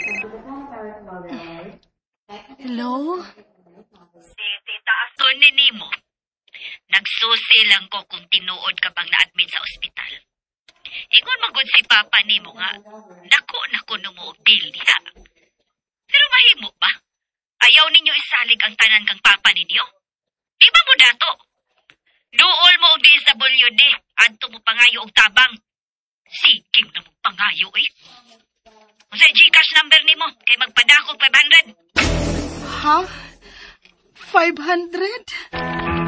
Hello? Si Tita Ason ni mo. Nagsusi lang ko kung tinuod ka bang na-admit sa ospital. Ingon magod si Papa ni mo nga, nako mo og bill diha. Pero mahimo ba? Ayaw ninyo isalig ang tanan kang Papa ninyo? Di ba mo dato? Duol mo og DSWD, adto mo pangayo og tabang. Sige na mo pangayo eh. Kung sa Gcash number ni mo, kay magpadako 500. Ha? 500?